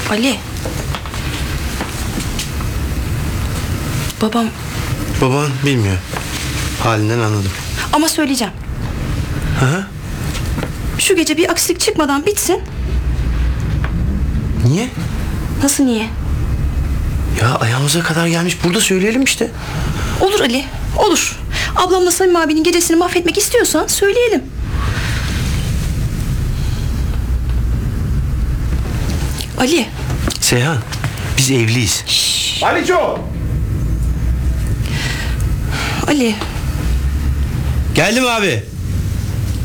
Ali. Babam... Baban bilmiyor. Halinden anladım. Ama söyleyeceğim. Hı. Şu gece bir aksilik çıkmadan bitsin. Niye? Nasıl niye? Ya ayağımıza kadar gelmiş, burada söyleyelim işte. Olur Ali, olur. Ablamla Samim abinin gecesini mahvetmek istiyorsan söyleyelim. Ali. Seyhan, biz evliyiz. Aliço! Ali. Geldim abi.